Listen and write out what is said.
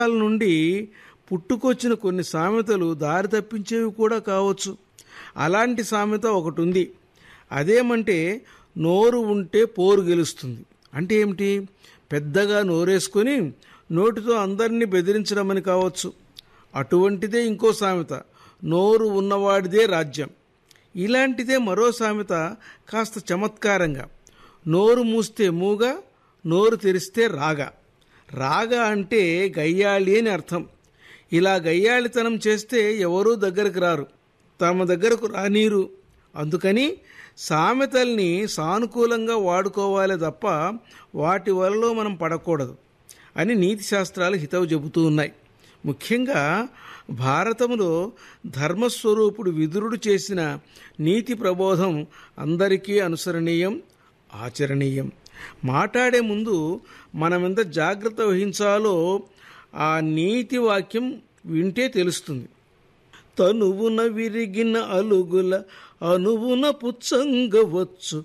నుండి పుట్టుకొచ్చిన కొన్ని సామెతలు దారి తప్పించేవి కూడా కావచ్చు. అలాంటి సామెత ఒకటి ఉంది. అదేమంటే నోరు ఉంటే పోరు గెలుస్తుంది. అంటే ఏమిటి? పెద్దగా నోరేసుకొని నోటితో అందరినీ బెదిరించడమని కావచ్చు. అటువంటిదే ఇంకో సామెత, నోరు ఉన్నవాడిదే రాజ్యం. ఇలాంటిదే మరో సామెత కాస్త చమత్కారంగా, నోరు మూస్తే మూగ, నోరు తెరిస్తే రాగ. రాగ అంటే గయ్యాళి అని అర్థం. ఇలా గయ్యాళితనం చేస్తే ఎవరూ దగ్గరకు రారు, తమ దగ్గరకు రానీరు. అందుకని సామెతల్ని సానుకూలంగా వాడుకోవాలి తప్ప వాటి వలలో మనం పడకూడదు అని నీతి శాస్త్రాలు హితవు చెబుతూ ఉన్నాయి. ముఖ్యంగా భారతంలో ధర్మస్వరూపుడు విదురుడు చేసిన నీతి ప్రబోధం అందరికీ అనుసరణీయం, ఆచరణీయం. మాట్లాడే ముందు మనం ఎంత జాగ్రత్త వహించాలో ఆ నీతి వాక్యం వింటే తెలుస్తుంది. తనువున విరిగిన అలుగుల అనువున పుచ్చంగవచ్చు